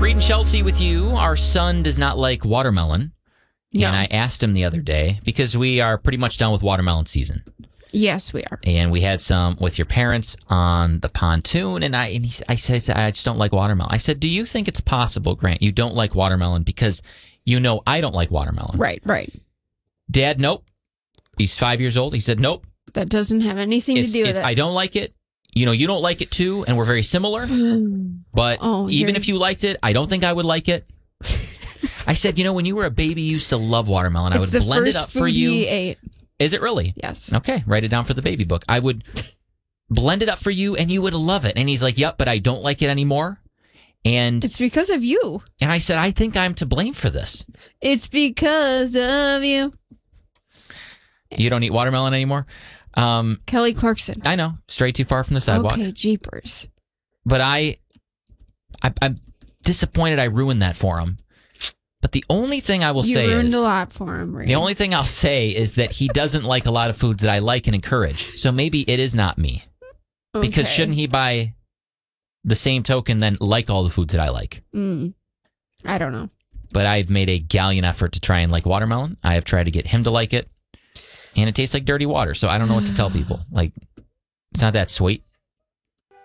Reed and Chelsea with you. Our son does not like watermelon. No. And I asked him the other day, because we are pretty much done with watermelon season. Yes, we are. And we had some with your parents on the pontoon. And I said, I just don't like watermelon. I said, do you think it's possible, Grant, you don't like watermelon because you know I don't like watermelon? Right. Dad, nope. He's 5 years old. He said, nope. That doesn't have anything to do with it. I don't like it. You know, you don't like it too, and we're very similar. But even if you liked it, I don't think I would like it. I said, you know, when you were a baby, you used to love watermelon. I would blend it up for you. He ate. Is it really? Yes. Okay, write it down for the baby book. I would blend it up for you, and you would love it. And he's like, yep, but I don't like it anymore. And it's because of you. And I said, I think I'm to blame for this. It's because of you. You don't eat watermelon anymore? Kelly Clarkson. I know. Straight too far from the sidewalk. Okay, jeepers. But I'm disappointed I ruined that for him. But the only thing I will say is... You ruined a lot for him, Ray. The only thing I'll say is that he doesn't like a lot of foods that I like and encourage. So maybe it is not me. Okay. Because shouldn't he, by the same token, then like all the foods that I like? I don't know. But I've made a gallant effort to try and like watermelon. I have tried to get him to like it. And it tastes like dirty water, so I don't know what to tell people. Like, it's not that sweet.